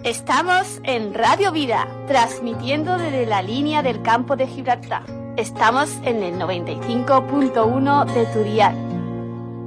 Estamos en Radio Vida, transmitiendo desde la línea del campo de Gibraltar. Estamos en el 95.1 de tu dial.